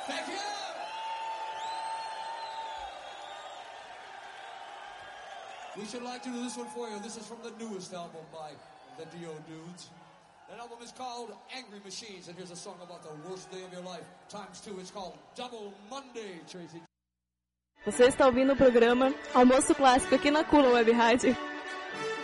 Thank you. We should like to do this one for you. This is from the newest album by the Dio Dudes. That album is called Angry Machines, and here's a song about the worst day of your life. ×2, it's called Double Monday, Tracy. Você está ouvindo o programa Almoço Clássico aqui na Kula Web Rádio.